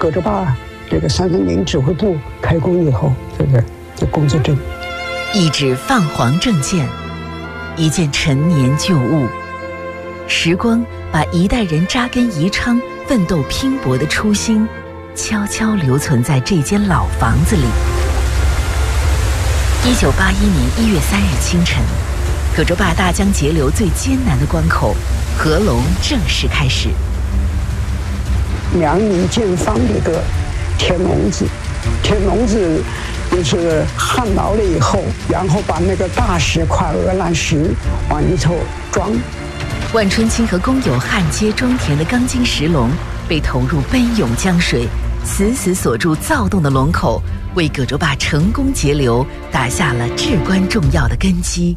葛洲坝这个330指挥部开工以后，这工作证， 一纸泛黄证件，一件陈年旧物，时光把一代人扎根宜昌、奋斗拼搏的初心，悄悄留存在这间老房子里。1981年1月3日清晨，葛洲坝大江截流最艰难的关口合龙正式开始。 2米见方的一个铁笼子，铁笼子就是焊牢了以后，然后把那个大石块鹅卵石往里头装。 万春青和工友焊接装填的钢筋石笼被投入奔涌江水，死死锁住躁动的龙口，为葛洲坝成功截流打下了至关重要的根基。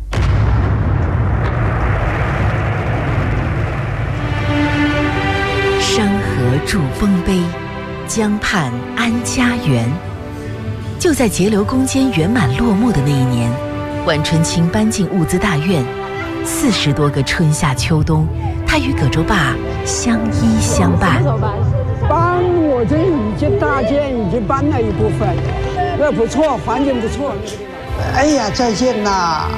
山河筑丰碑，江畔安家园。就在截流攻坚圆满落幕的那一年，万春青搬进物资大院，40多个春夏秋冬，他与葛洲坝相依相伴。 搬我这已经大件已经搬了一部分，那不错，环境不错。哎呀，再见啦！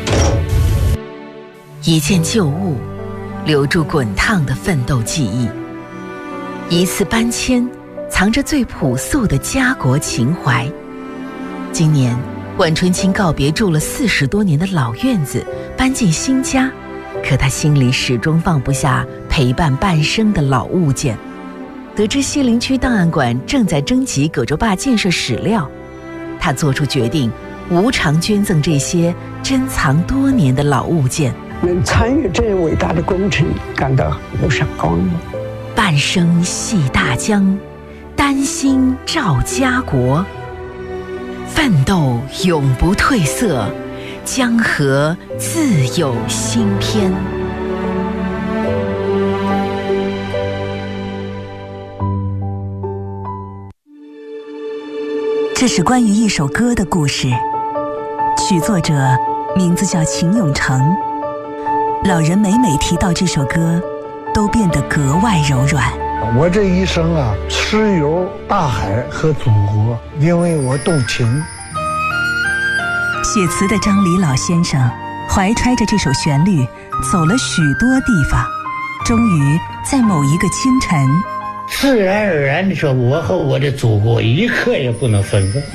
一件旧物，留住滚烫的奋斗记忆。一次搬迁，藏着最朴素的家国情怀。今年，万春青告别住了40多年的老院子，搬进新家，可他心里始终放不下陪伴半生的老物件。得知西陵区档案馆正在征集葛洲坝建设史料，他做出决定，无偿捐赠这些珍藏多年的老物件。 能参与这伟大的工程，感到无上光荣。 半生系大江，丹心照家国。奋斗永不褪色，江河自有新篇。 这是关于一首歌的故事，曲作者名字叫秦永成。老人每提到这首歌，都变得格外柔软。 我这一生啊，痴游大海和祖国，因为我动情。 写词的张黎老先生怀揣着这首旋律，走了许多地方，终于在某一个清晨， 自然而然地说，我和我的祖国一刻也不能分开。